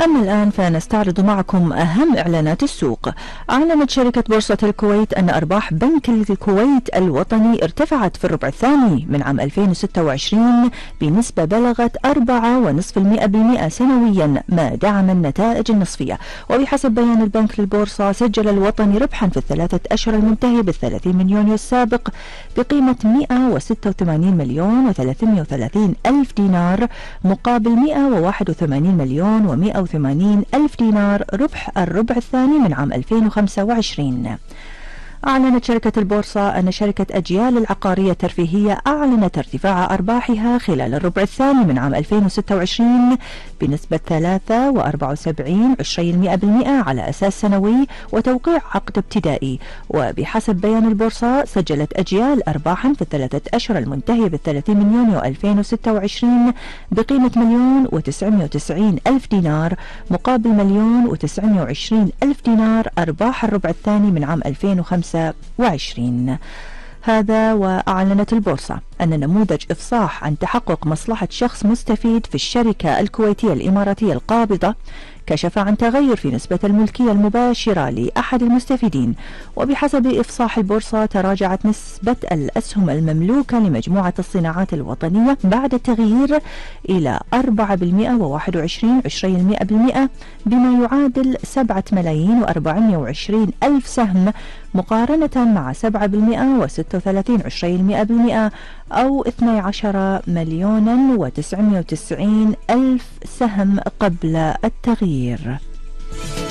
أما الآن فنستعرض معكم أهم إعلانات السوق. أعلنت شركة بورصة الكويت أن أرباح بنك الكويت الوطني ارتفعت في الربع الثاني من عام 2026 بنسبة بلغت 4.5% سنويا، ما دعم النتائج النصفية. وبحسب بيان البنك للبورصة، سجل الوطني ربحا في الثلاثة أشهر المنتهية ب30 من يونيو السابق بقيمة 186 مليون و330 ألف دينار مقابل 181 مليون و180 ألف دينار ربح الربع الثاني من عام 2025. أعلنت شركة البورصة أن شركة أجيال العقارية الترفيهية أعلنت ارتفاع أرباحها خلال الربع الثاني من عام 2026 بنسبة 3.74% على أساس سنوي وتوقيع عقد ابتدائي. وبحسب بيان البورصة، سجلت أجيال أرباحا في الثلاثة أشهر المنتهية ب30 من يونيو 2026 بقيمة 1,990 ألف دينار مقابل 1,920 ألف دينار أرباح الربع الثاني من عام 2025. هذا وأعلنت البورصة أن نموذج إفصاح عن تحقق مصلحة شخص مستفيد في الشركة الكويتية الإماراتية القابضة كشف عن تغير في نسبة الملكية المباشرة لأحد المستفيدين. وبحسب إفصاح البورصة، تراجعت نسبة الأسهم المملوكة لمجموعة الصناعات الوطنية بعد التغيير إلى 4.21% بما يعادل 7,420,000 سهم مقارنة مع 7.36% أو 12,990,000 سهم قبل التغيير.